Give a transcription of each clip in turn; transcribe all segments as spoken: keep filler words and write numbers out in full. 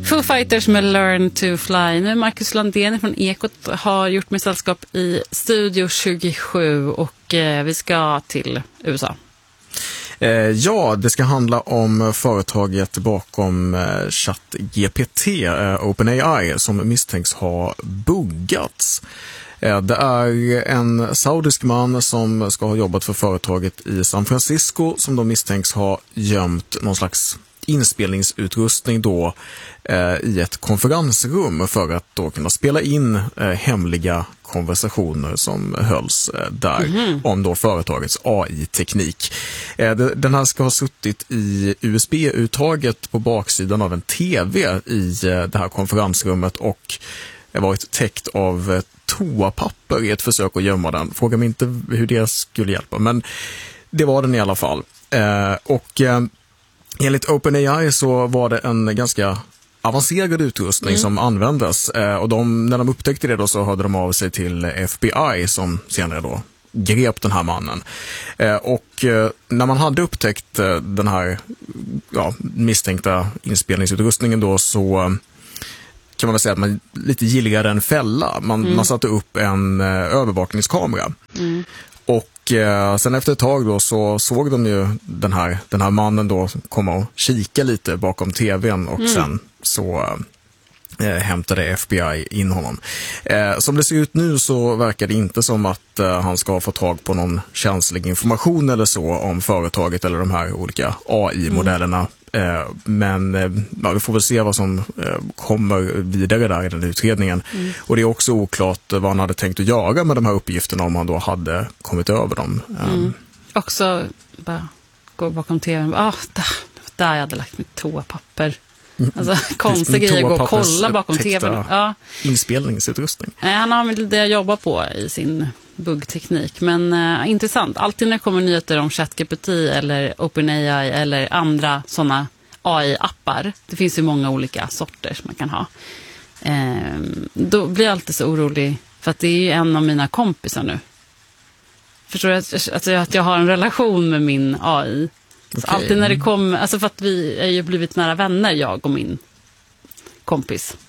Foo Fighters med Learn to Fly. Nu Marcus Landén från Ekot har gjort mig sällskap i Studio tjugosju och eh, vi ska till U S A. Eh, ja, det ska handla om företaget bakom eh, ChatGPT, eh, OpenAI, som misstänks ha buggats. Eh, det är en saudisk man som ska ha jobbat för företaget i San Francisco som de misstänks ha gömt någon slags inspelningsutrustning då eh, i ett konferensrum för att då kunna spela in eh, hemliga konversationer som hölls eh, där mm-hmm. om då företagets A I-teknik. Eh, det, den här ska ha suttit i U S B-uttaget på baksidan av en tv i eh, det här konferensrummet och varit täckt av eh, toapapper i ett försök att gömma den. Fråga mig inte hur det skulle hjälpa, men det var den i alla fall. Eh, och eh, enligt OpenAI så var det en ganska avancerad utrustning mm. som användes eh, och de, när de upptäckte det då så hörde de av sig till F B I som senare då grep den här mannen. Eh, och eh, när man hade upptäckt eh, den här ja, misstänkta inspelningsutrustningen då så eh, kan man väl säga att man lite gillade en fälla. Man, mm. man satte upp en eh, övervakningskamera. Mm. Och eh, sen efter ett tag då så såg de ju den här, den här mannen då komma och kika lite bakom tvn och mm. sen så eh, hämtade F B I in honom. Eh, som det ser ut nu så verkar det inte som att eh, han ska få tag på någon känslig information eller så om företaget eller de här olika A I-modellerna. Mm. Eh, men eh, ja, vi får väl se vad som eh, kommer vidare där i den utredningen. Mm. Och det är också oklart vad han hade tänkt att göra med de här uppgifterna om han då hade kommit över dem. Mm. Också bara gå bakom tvn. Ah, där, där jag hade lagt mitt toapapper. Alltså konstig grej att gå och kolla bakom tvn. Ja. Inspelningsutrustning. Nej, han har väl det jag jobbar på i sin buggteknik. Men uh, intressant. Alltid när det kommer nyheter om ChatGPT eller OpenAI eller andra sådana A I-appar. Det finns ju många olika sorter som man kan ha. Uh, då blir jag alltid så orolig. För att det är ju en av mina kompisar nu. Förstår du att, alltså, att jag har en relation med min A I? Okay. Så alltid när det kommer, alltså för att vi är ju blivit nära vänner, jag och min kompis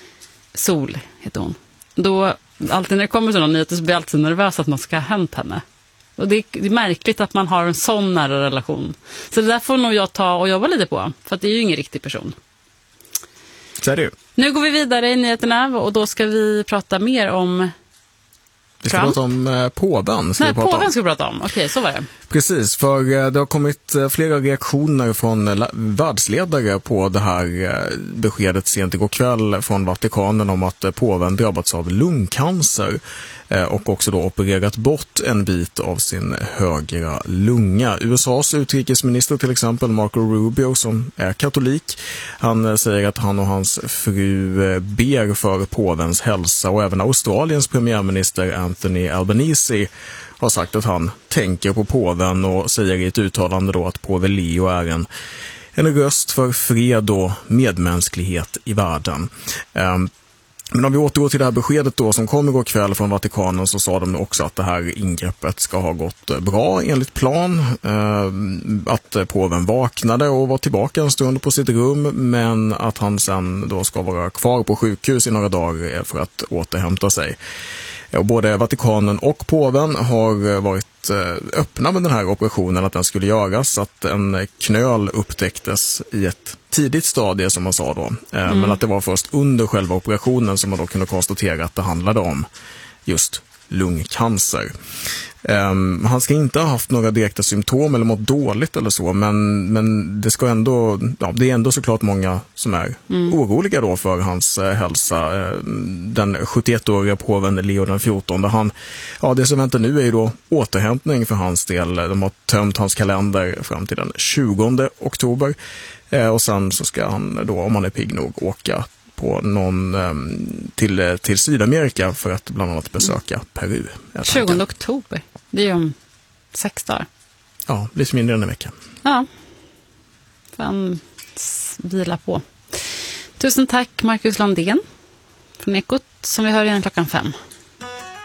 Sol heter hon. Då, alltid när det kommer sådana nyheter så blir jag alltid nervös att något ska ha hänt henne. Och det är, det är märkligt att man har en sån nära relation. Så det där får nog jag ta och jobba lite på, för att det är ju ingen riktig person. Så är det ju. Nu går vi vidare i nyheterna och då ska vi prata mer om Vi ska Trump. prata om eh, påven. Nej, påven ska vi prata om. Okej, okay, så var det. Precis, för eh, det har kommit eh, flera reaktioner från eh, världsledare på det här eh, beskedet sent igår kväll från Vatikanen om att eh, påven drabbats av lungcancer eh, och också då opererat bort en bit av sin högra lunga. U S A:s utrikesminister till exempel, Marco Rubio, som är katolik, han eh, säger att han och hans fru eh, ber för påvens hälsa, och även Australiens premiärminister Anthony Albanese har sagt att han tänker på påven och säger i ett uttalande då att påve Leo är en, en röst för fred och medmänsklighet i världen. Um, Men om vi återgår till det här beskedet då som kom igår kväll från Vatikanen, så sa de också att det här ingreppet ska ha gått bra enligt plan. Eh, att påven vaknade och var tillbaka en stund på sitt rum, men att han sen då ska vara kvar på sjukhus i några dagar för att återhämta sig. Och både Vatikanen och påven har varit öppna med den här operationen, att den skulle göras, att en knöl upptäcktes i ett tidigt stadie som man sa då. Mm. Men att det var först under själva operationen som man då kunde konstatera att det handlade om just lungcancer. Um, han ska inte ha haft några direkta symptom eller mått dåligt eller så, men, men det ska ändå, ja, det är ändå såklart många som är mm. oroliga då för hans eh, hälsa. Eh, den sjuttioettåriga påven Leo den fjortonde, han, ja, det som väntar nu är ju då återhämtning för hans del. De har tömt hans kalender fram till den tjugonde oktober eh, och sen så ska han då, om han är pigg nog, åka på någon till, till Sydamerika för att bland annat besöka Peru. tjugonde oktober, det är ju om sex dagar. Ja, lite mindre än en vecka. Ja, fan vila på. Tusen tack Marcus Landén från Ekot, som vi hör igen klockan fem.